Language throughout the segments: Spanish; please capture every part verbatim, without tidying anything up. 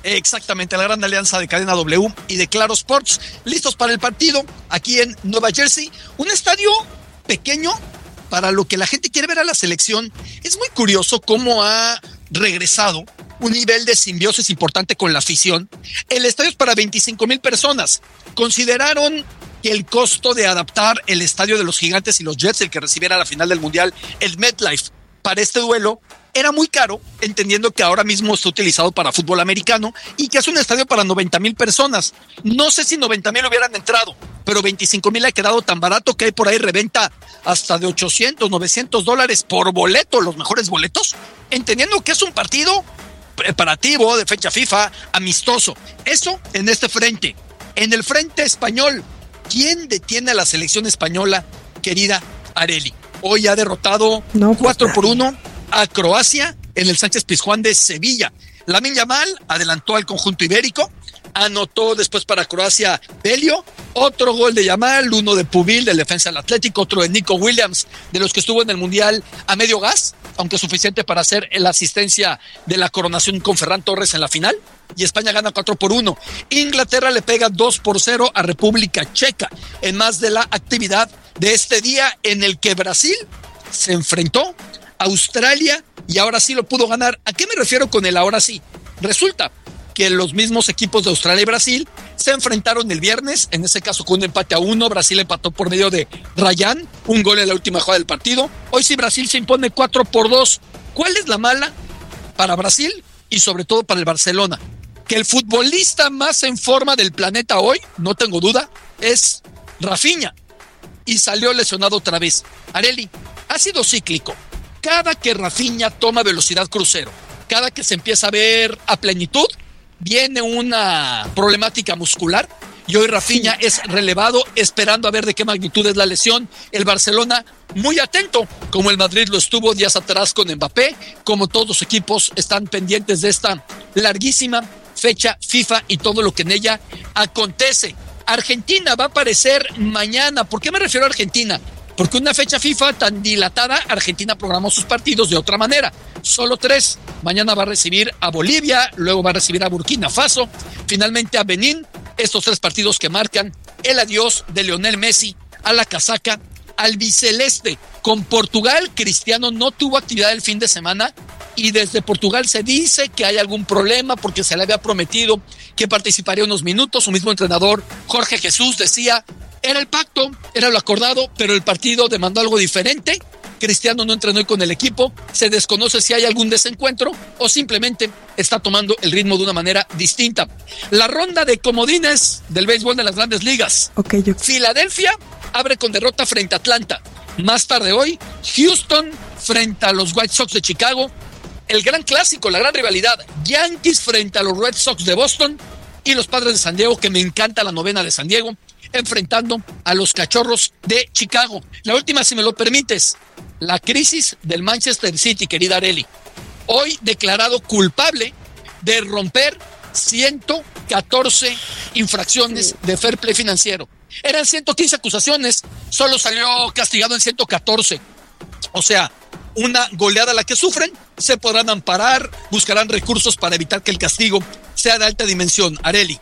Exactamente, la gran alianza de Cadena W y de Claro Sports, listos para el partido aquí en Nueva Jersey, un estadio pequeño para lo que la gente quiere ver a la selección. Es muy curioso cómo ha regresado un nivel de simbiosis importante con la afición. El estadio es para veinticinco mil personas. Consideraron que el costo de adaptar el estadio de los Gigantes y los Jets, el que recibiera la final del Mundial, el MetLife, para este duelo, era muy caro, entendiendo que ahora mismo está utilizado para fútbol americano y que es un estadio para noventa mil personas. No sé si noventa mil hubieran entrado, pero veinticinco mil ha quedado tan barato que hay por ahí reventa hasta de ochocientos, novecientos dólares por boleto, los mejores boletos, entendiendo que es un partido preparativo de fecha FIFA, amistoso. Eso en este frente. En el frente español, ¿quién detiene a la selección española, querida Arely? Hoy ha derrotado no, cuatro por uno a Croacia en el Sánchez Pizjuán de Sevilla. Lamine Yamal adelantó al conjunto ibérico, anotó después para Croacia Belio, otro gol de Yamal, uno de Pubil del defensa del Atlético, otro de Nico Williams, de los que estuvo en el Mundial a medio gas, aunque suficiente para hacer la asistencia de la coronación con Ferran Torres en la final, y España gana cuatro por uno. Inglaterra le pega dos por cero a República Checa, en más de la actividad de este día en el que Brasil se enfrentó a Australia y ahora sí lo pudo ganar. ¿A qué me refiero con el ahora sí? Resulta que los mismos equipos de Australia y Brasil se enfrentaron el viernes, en ese caso con un empate a uno. Brasil empató por medio de Ryan, un gol en la última jugada del partido. Hoy sí Brasil se impone cuatro por dos. ¿Cuál es la mala para Brasil y sobre todo para el Barcelona? Que el futbolista más en forma del planeta hoy, no tengo duda, es Rafinha, y salió lesionado otra vez. Arely, ha sido cíclico. Cada que Rafinha toma velocidad crucero, cada que se empieza a ver a plenitud, viene una problemática muscular y hoy Rafinha sí. es relevado, esperando a ver de qué magnitud es la lesión. El Barcelona muy atento, como el Madrid lo estuvo días atrás con Mbappé, como todos los equipos están pendientes de esta larguísima fecha FIFA y todo lo que en ella acontece. Argentina va a aparecer mañana. ¿Por qué me refiero a Argentina? Porque una fecha FIFA tan dilatada, Argentina programó sus partidos de otra manera. Solo tres. Mañana va a recibir a Bolivia, luego va a recibir a Burkina Faso, finalmente a Benín. Estos tres partidos que marcan el adiós de Lionel Messi a la casaca albiceleste. Con Portugal, Cristiano no tuvo actividad el fin de semana y desde Portugal se dice que hay algún problema porque se le había prometido que participaría unos minutos. Su mismo entrenador, Jorge Jesús, decía: era el pacto, era lo acordado, pero el partido demandó algo diferente. Cristiano no entrenó con el equipo, se desconoce si hay algún desencuentro o simplemente está tomando el ritmo de una manera distinta. La ronda de comodines del béisbol de las Grandes Ligas. Okay, yo... Filadelfia abre con derrota frente a Atlanta. Más tarde hoy, Houston frente a los White Sox de Chicago. El gran clásico, la gran rivalidad, Yankees frente a los Red Sox de Boston y los Padres de San Diego, que me encanta la novena de San Diego, enfrentando a los Cachorros de Chicago. La última, si me lo permites, la crisis del Manchester City, querida Arely. Hoy declarado culpable de romper ciento catorce infracciones de fair play financiero. Eran ciento quince acusaciones, solo salió castigado en ciento catorce. O sea, una goleada la que sufren, se podrán amparar, buscarán recursos para evitar que el castigo sea de alta dimensión. Arely.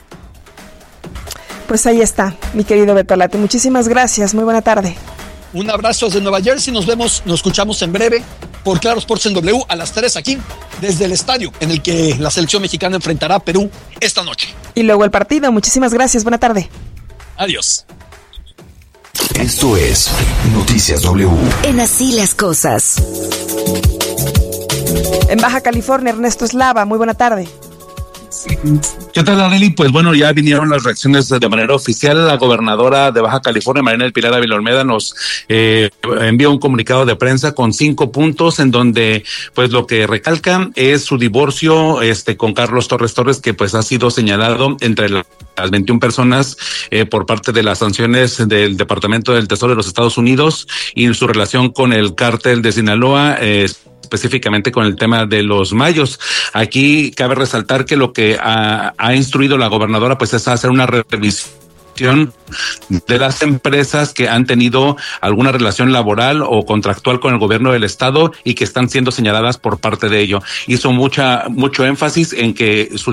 Pues ahí está, mi querido Bertolatti. Muchísimas gracias, muy buena tarde. Un abrazo desde Nueva Jersey, nos vemos, nos escuchamos en breve por Claro Sports en W a las tres aquí, desde el estadio en el que la selección mexicana enfrentará a Perú esta noche. Y luego el partido, muchísimas gracias, buena tarde. Adiós. Esto es Noticias W. En Así las Cosas. En Baja California, Ernesto Eslava, muy buena tarde. ¿Qué tal, Arely? Pues bueno, ya vinieron las reacciones de manera oficial. La gobernadora de Baja California, Marina del Pilar Ávila Olmeda, nos eh, envió un comunicado de prensa con cinco puntos en donde pues lo que recalca es su divorcio este con Carlos Torres Torres, que pues ha sido señalado entre la, las veintiuna personas eh, por parte de las sanciones del Departamento del Tesoro de los Estados Unidos y su relación con el cártel de Sinaloa, eh, específicamente con el tema de los mayos. Aquí cabe resaltar que lo que ha, ha instruido la gobernadora pues es hacer una revisión de las empresas que han tenido alguna relación laboral o contractual con el gobierno del estado y que están siendo señaladas por parte de ello. Hizo mucha mucho énfasis en que su